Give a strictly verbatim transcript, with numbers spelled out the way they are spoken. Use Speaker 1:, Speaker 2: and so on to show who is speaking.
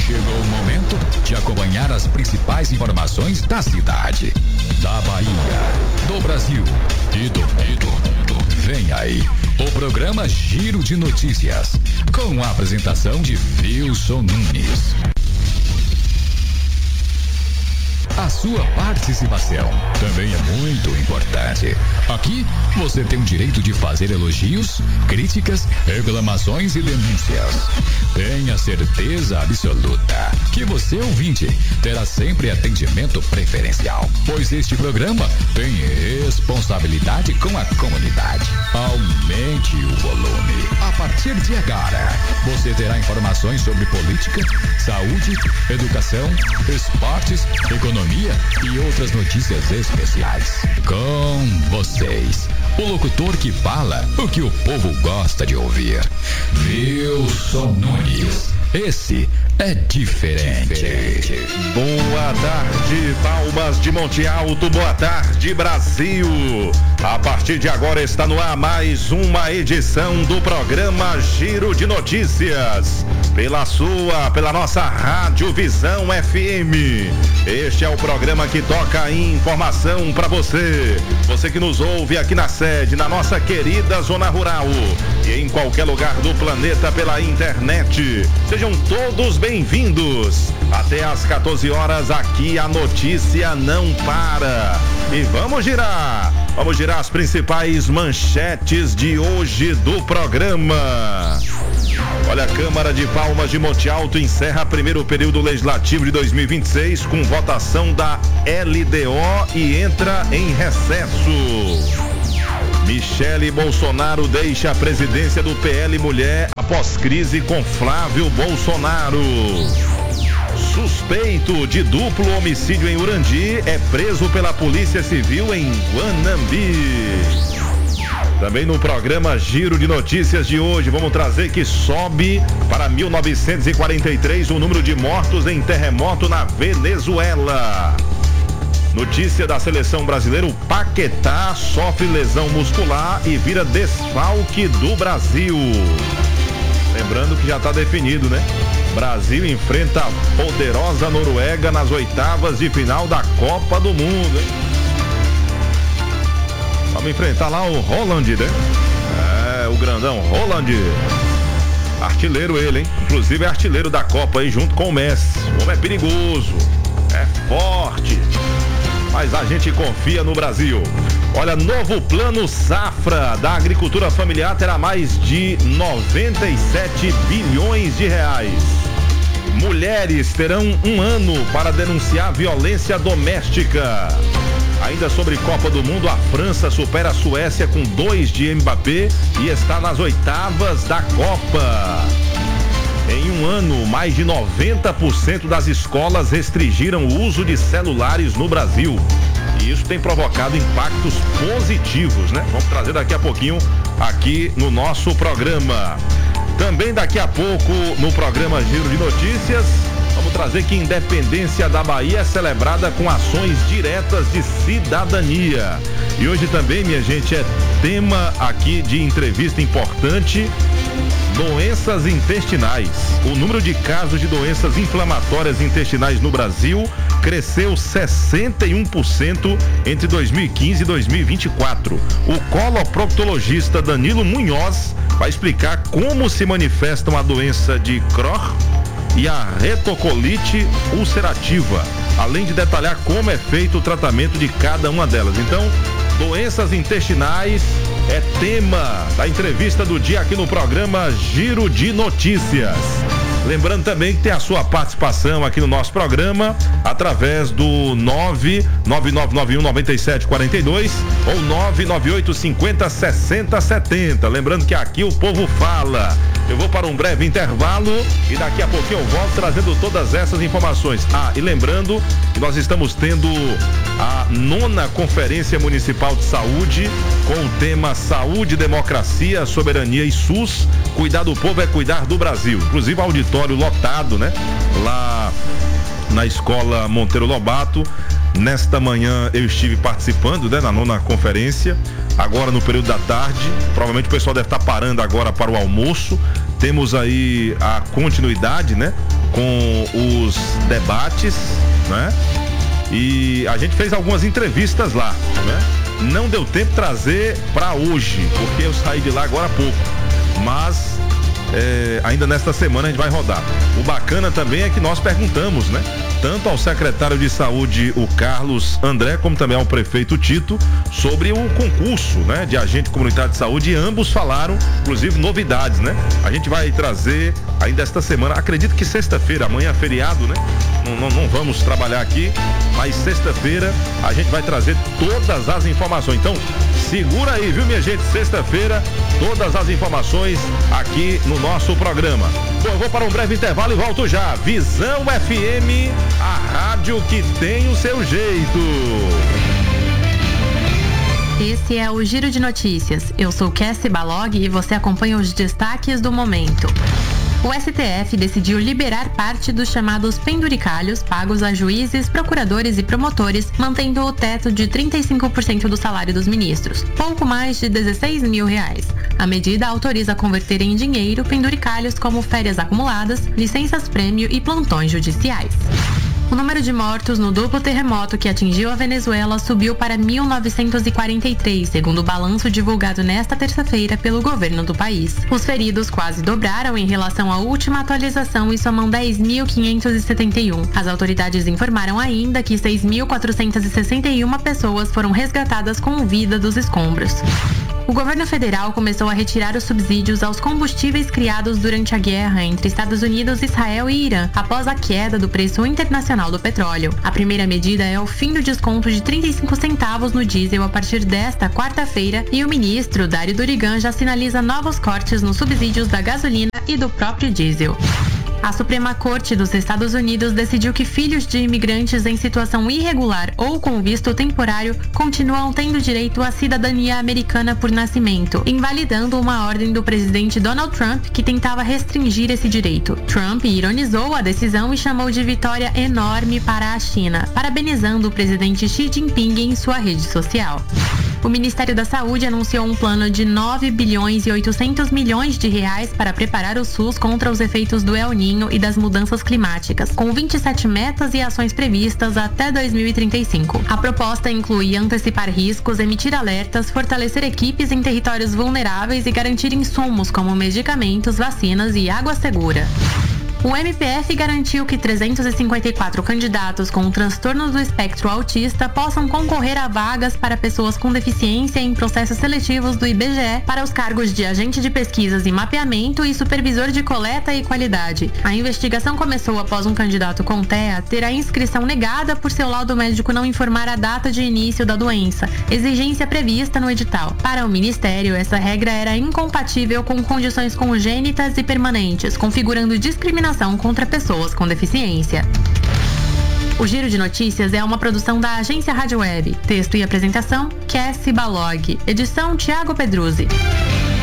Speaker 1: Chegou o momento de acompanhar as principais informações da cidade, da Bahia, do Brasil e do mundo. Vem aí o programa Giro de Notícias, com a apresentação de Wilson Nunes. A sua participação também é muito importante. Aqui você tem o direito de fazer elogios, críticas, reclamações e denúncias. Tenha certeza absoluta que você, ouvinte, terá sempre atendimento preferencial, pois este programa tem responsabilidade com a comunidade. Aumente o volume. A partir de agora, você terá informações sobre política, saúde, educação, esportes, economia e outras notícias especiais. Com vocês, o locutor que fala o que o povo gosta de ouvir, Wilson Nunes. Esse é diferente. diferente.
Speaker 2: Boa tarde, Palmas de Monte Alto. Boa tarde, Brasil. A partir de agora está no ar mais uma edição do programa Giro de Notícias. Pela sua, pela nossa Rádio Visão F M. Este é o programa que toca informação para você. Você que nos ouve aqui na sede, na nossa querida Zona Rural e em qualquer lugar do planeta pela internet. Sejam todos bem-vindos. Até às quatorze horas aqui a notícia não para. E vamos girar. Vamos girar as principais manchetes de hoje do programa. Olha, a Câmara de Palmas de Monte Alto encerra primeiro período legislativo de dois mil e vinte e seis com votação da L D O e entra em recesso. Michele Bolsonaro deixa a presidência do P L Mulher após crise com Flávio Bolsonaro. Suspeito de duplo homicídio em Urandi é preso pela Polícia Civil em Guanambi. Também no programa Giro de Notícias de hoje, vamos trazer que sobe para mil novecentos e quarenta e três o número de mortos em terremoto na Venezuela. Notícia da seleção brasileira, o Paquetá sofre lesão muscular e vira desfalque do Brasil. Lembrando que já está definido, né? Brasil enfrenta a poderosa Noruega nas oitavas de final da Copa do Mundo, hein? Vamos enfrentar lá o Haaland, né? É, o grandão Haaland. Artilheiro ele, hein? Inclusive é artilheiro da Copa aí junto com o Messi. O homem é perigoso, é forte, mas a gente confia no Brasil. Olha, novo plano safra da agricultura familiar terá mais de noventa e sete bilhões de reais. Mulheres terão um ano para denunciar violência doméstica. Ainda sobre Copa do Mundo, a França supera a Suécia com dois de Mbappé e está nas oitavas da Copa. Em um ano, mais de noventa por cento das escolas restringiram o uso de celulares no Brasil. E isso tem provocado impactos positivos, né? Vamos trazer daqui a pouquinho aqui no nosso programa. Também daqui a pouco no programa Giro de Notícias, vamos trazer que Independência da Bahia é celebrada com ações diretas de cidadania. E hoje também, minha gente, é tema aqui de entrevista importante: doenças intestinais. O número de casos de doenças inflamatórias intestinais no Brasil cresceu sessenta e um por cento entre dois mil e quinze e dois mil e vinte e quatro. O coloproctologista Danilo Munhoz vai explicar como se manifestam a doença de Crohn e a retocolite ulcerativa, além de detalhar como é feito o tratamento de cada uma delas. Então, doenças intestinais é tema da entrevista do dia aqui no programa Giro de Notícias. Lembrando também que tem a sua participação aqui no nosso programa através do nove nove nove nove um nove sete quatro dois ou nove nove oito cinco zero seis zero sete zero. Lembrando que aqui o povo fala. Eu vou para um breve intervalo e daqui a pouquinho eu volto trazendo todas essas informações. Ah, e lembrando que nós estamos tendo a nona Conferência Municipal de Saúde com o tema Saúde, Democracia, Soberania e SUS. Cuidar do povo é cuidar do Brasil. Inclusive auditório lotado, né? Lá na Escola Monteiro Lobato. Nesta manhã eu estive participando, né, na nona conferência, agora no período da tarde. Provavelmente o pessoal deve estar parando agora para o almoço. Temos aí a continuidade, né, com os debates, né? E a gente fez algumas entrevistas lá, né? Não deu tempo de trazer para hoje, porque eu saí de lá agora há pouco, mas é, ainda nesta semana a gente vai rodar. O bacana também é que nós perguntamos, né? Tanto ao secretário de saúde, o Carlos André, como também ao prefeito Tito, sobre o concurso, né, de agente comunitário de saúde, e ambos falaram, inclusive, novidades, né? A gente vai trazer ainda esta semana, acredito que sexta-feira, amanhã é feriado, né? Não, não, não vamos trabalhar aqui, mas sexta-feira a gente vai trazer todas as informações. Então, segura aí, viu, minha gente? Sexta-feira, todas as informações aqui no nosso programa. Bom, eu vou para um breve intervalo e volto já. Visão F M, a rádio que tem o seu jeito.
Speaker 3: Esse é o Giro de Notícias. Eu sou Cassie Balog e você acompanha os destaques do momento. O S T F decidiu liberar parte dos chamados penduricalhos pagos a juízes, procuradores e promotores, mantendo o teto de trinta e cinco por cento do salário dos ministros, pouco mais de dezesseis mil reais. A medida autoriza converter em dinheiro penduricalhos como férias acumuladas, licenças-prêmio e plantões judiciais. O número de mortos no duplo terremoto que atingiu a Venezuela subiu para mil novecentos e quarenta e três, segundo o balanço divulgado nesta terça-feira pelo governo do país. Os feridos quase dobraram em relação à última atualização e somam dez mil quinhentos e setenta e um. As autoridades informaram ainda que seis mil quatrocentos e sessenta e uma pessoas foram resgatadas com vida dos escombros. O governo federal começou a retirar os subsídios aos combustíveis criados durante a guerra entre Estados Unidos, Israel e Irã, após a queda do preço internacional do petróleo. A primeira medida é o fim do desconto de trinta e cinco centavos no diesel a partir desta quarta-feira, e o ministro Dário Durigan já sinaliza novos cortes nos subsídios da gasolina e do próprio diesel. A Suprema Corte dos Estados Unidos decidiu que filhos de imigrantes em situação irregular ou com visto temporário continuam tendo direito à cidadania americana por nascimento, invalidando uma ordem do presidente Donald Trump que tentava restringir esse direito. Trump ironizou a decisão e chamou de vitória enorme para a China, parabenizando o presidente Xi Jinping em sua rede social. O Ministério da Saúde anunciou um plano de nove bilhões e oitocentos milhões de reais para preparar o SUS contra os efeitos do El Niño e das mudanças climáticas, com vinte e sete metas e ações previstas até dois mil e trinta e cinco. A proposta inclui antecipar riscos, emitir alertas, fortalecer equipes em territórios vulneráveis e garantir insumos como medicamentos, vacinas e água segura. O M P F garantiu que trezentos e cinquenta e quatro candidatos com transtorno do espectro autista possam concorrer a vagas para pessoas com deficiência em processos seletivos do I B G E para os cargos de agente de pesquisas e mapeamento e supervisor de coleta e qualidade. A investigação começou após um candidato com T E A ter a inscrição negada por seu laudo médico não informar a data de início da doença, exigência prevista no edital. Para o Ministério, essa regra era incompatível com condições congênitas e permanentes, configurando discriminação contra pessoas com deficiência. O Giro de Notícias é uma produção da Agência Rádio Web. Texto e apresentação, Cassie Balog. Edição, Tiago Pedruzzi.